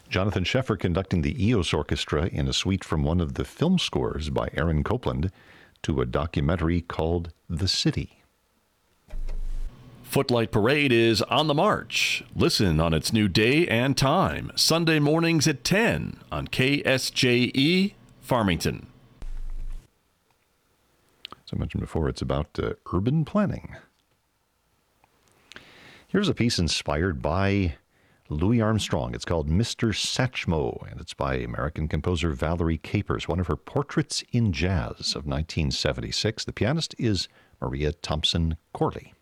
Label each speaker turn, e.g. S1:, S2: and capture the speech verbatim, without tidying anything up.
S1: Jonathan Sheffer conducting the Eos Orchestra in a suite from one of the film scores by Aaron Copland to a documentary called The City.
S2: Footlight Parade is on the march. Listen on its new day and time, Sunday mornings at ten on K S J E Farmington.
S1: As I mentioned before, it's about uh, urban planning. Here's a piece inspired by Louis Armstrong. It's called Mister Satchmo, and it's by American composer Valerie Capers, one of her portraits in jazz of nineteen seventy-six. The pianist is Maria Thompson Corley.